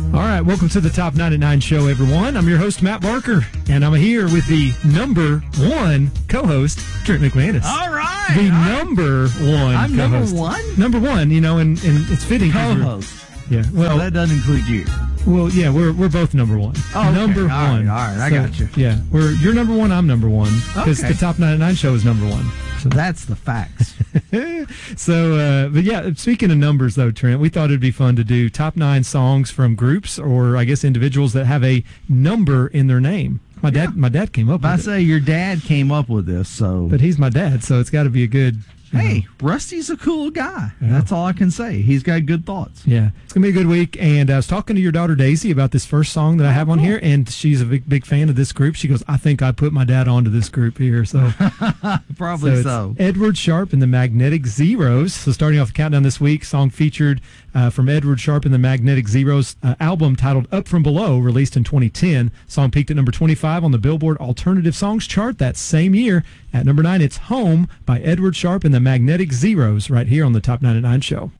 All right, welcome to the Top 99 show, everyone. I'm your host, Matt Barker, and I'm here with the number one co-host, Trent McManus. All right. The number one I'm co-host. number one? Number one, and it's fitting. Co-host. Yeah, well, So that doesn't include you. Well, yeah, we're both number one. Oh, okay. Number one. All right, I got you. Yeah, you're number one, I'm number one, because Okay. the Top 99 show is number one. So that's the facts. But yeah, speaking of numbers, though, Trent, we thought it'd be fun to do top 9 songs from groups or, I guess, individuals that have a number in their name. My dad came up I with it. say your dad came up with this, so. But he's my dad, so it's got to be a good... Hey, Rusty's a cool guy. Yeah. That's all I can say. He's got good thoughts. Yeah, it's going to be a good week. And I was talking to your daughter, Daisy, about this first song that I have on here, and she's a big fan of this group. She goes, I think I put my dad onto this group here. So Probably so. Edward Sharpe and the Magnetic Zeros. So starting off the countdown this week, song featured from Edward Sharpe and the Magnetic Zeros album titled Up From Below, released in 2010. Song peaked at number 25 on the Billboard Alternative Songs chart that same year. At number 9, it's Home by Edward Sharpe and the Magnetic Zeros right here on the Top 99 show.